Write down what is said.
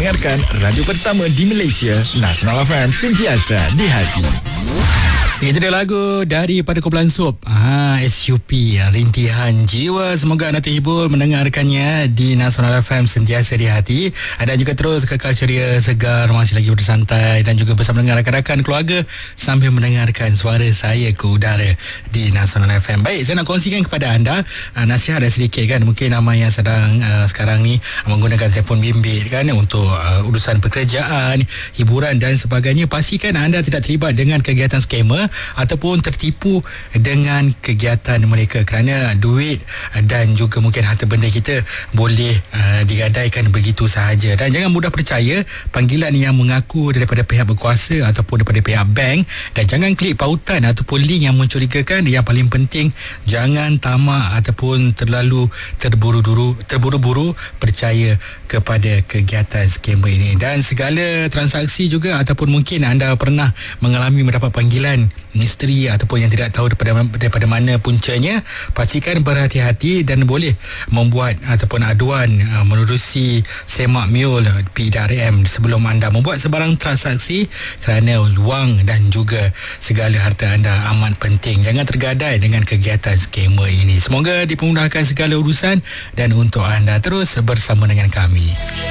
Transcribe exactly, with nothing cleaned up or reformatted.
mendengarkan radio pertama di Malaysia, Nasional F M, sentiasa di hati. Itu dia lagu daripada kumpulan Sup, ah, S U P, Rintihan Jiwa. Semoga anda terhibur mendengarkannya di Nasional F M, sentiasa di hati. Dan juga terus kekal ceria, segar, masih lagi bersantai dan juga bersama dengan rakan-rakan keluarga sambil mendengarkan suara saya ke udara di Nasional F M. Baik, saya nak kongsikan kepada anda uh, nasihat ada sedikit kan. Mungkin ramai yang sedang uh, sekarang ni menggunakan telefon bimbit kan untuk uh, urusan pekerjaan, hiburan dan sebagainya. Pastikan anda tidak terlibat dengan kegiatan skamer ataupun tertipu dengan kegiatan mereka, kerana duit dan juga mungkin harta benda kita boleh uh, digadaikan begitu sahaja. Dan jangan mudah percaya panggilan yang mengaku daripada pihak berkuasa ataupun daripada pihak bank, dan jangan klik pautan ataupun link yang mencurigakan. Yang paling penting, jangan tamak ataupun terlalu terburu-buru terburu-buru percaya kepada kegiatan skamer ini. Dan segala transaksi juga, ataupun mungkin anda pernah mengalami mendapat panggilan misteri ataupun yang tidak tahu daripada, daripada mana puncanya, pastikan berhati-hati dan boleh membuat ataupun aduan uh, menerusi semak miul P D R M sebelum anda membuat sebarang transaksi, kerana wang dan juga segala harta anda amat penting. Jangan tergadai dengan kegiatan skamer ini. Semoga dipermudahkan segala urusan dan untuk anda terus bersama dengan kami.